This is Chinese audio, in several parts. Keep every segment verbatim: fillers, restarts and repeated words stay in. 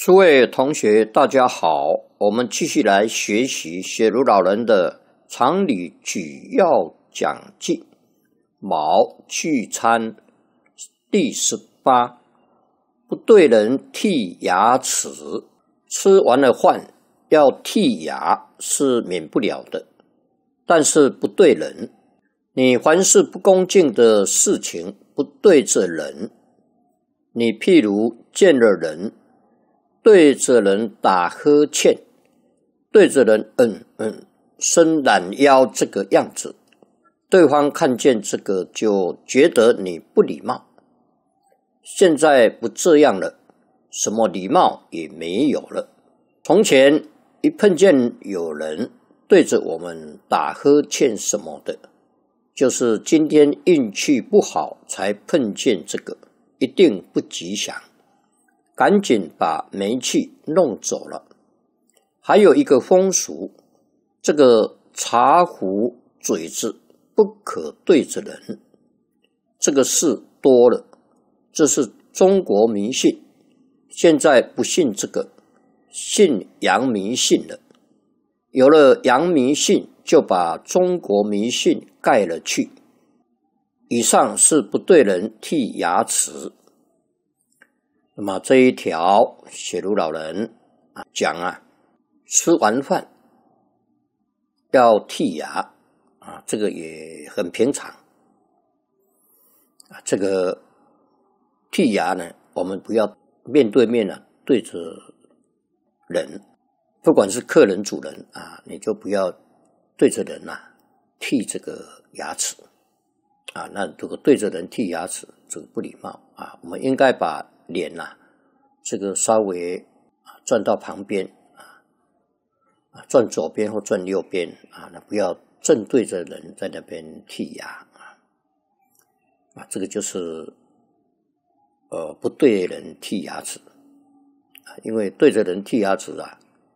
诸位同学，大家好，我们继续来学习雪茹老人的常理举要讲记，卯聚餐第十八，不对人剔牙齿。吃完了饭要剔牙是免不了的，但是不对人，你凡是不恭敬的事情不对着人，你譬如见了人对着人打呵欠，对着人嗯嗯伸懒腰这个样子，对方看见这个就觉得你不礼貌。现在不这样了，什么礼貌也没有了。从前一碰见有人对着我们打呵欠什么的，就是今天运气不好才碰见这个，一定不吉祥，赶紧把霉气弄走了。还有一个风俗，这个茶壶嘴子不可对着人，这个事多了，这是中国迷信，现在不信这个，信洋迷信了。有了洋迷信，就把中国迷信盖了去。以上是不对人剔牙齿。那么这一条雪茹老人啊讲啊，吃完饭要剔牙啊，这个也很平常啊。这个剔牙呢，我们不要面对面啊对着人，不管是客人主人啊，你就不要对着人啊剔这个牙齿啊。那如果对着人剔牙齿，这个不礼貌啊。我们应该把脸啊，这个稍微转到旁边啊，转左边或转右边啊，那不要正对着人在那边剔牙啊。啊，这个就是呃不对人剔牙齿啊，因为对着人剔牙齿啊，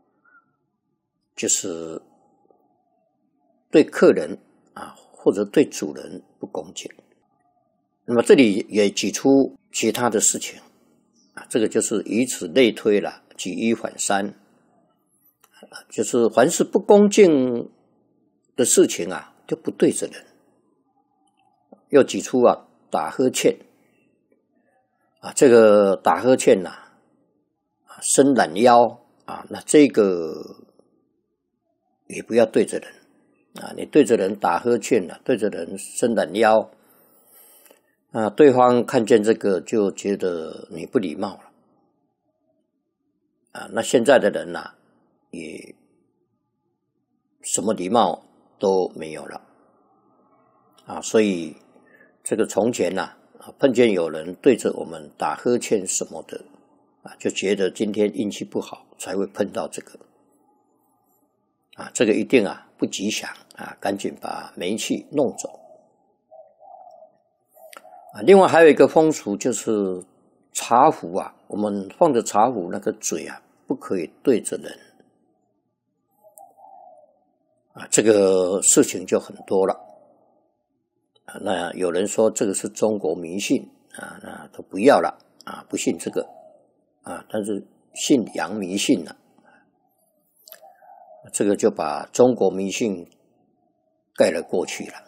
就是对客人啊或者对主人不恭敬。那么这里也举出其他的事情啊，这个就是以此类推了，举一反三，就是凡是不恭敬的事情啊，就不对着人。又举出啊，打呵欠啊，这个打呵欠呐、啊，伸懒腰啊，那这个也不要对着人啊，你对着人打呵欠啊，对着人伸懒腰啊，对方看见这个就觉得你不礼貌了啊。那现在的人呐、啊，也什么礼貌都没有了啊。所以这个从前呐、啊，碰见有人对着我们打呵欠什么的啊，就觉得今天运气不好才会碰到这个啊，这个一定啊不吉祥啊，赶紧把霉气弄走。啊，另外还有一个风俗，就是茶壶啊，我们放着茶壶那个嘴啊，不可以对着人啊，这个事情就很多了啊。那有人说这个是中国迷信啊，那都不要了啊，不信这个啊，但是信洋迷信了，这个就把中国迷信盖了过去了。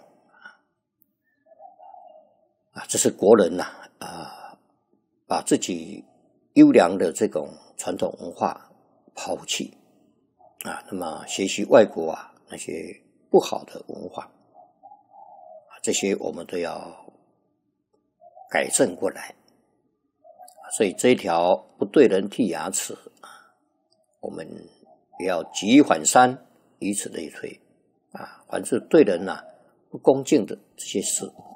啊，这是国人呐、啊，啊，把自己优良的这种传统文化抛弃啊，那么学习外国啊那些不好的文化啊，这些我们都要改正过来。所以这一条不对人剔牙齿啊，我们也要举一反三，以此类推啊，凡是对人呐、啊、不恭敬的这些事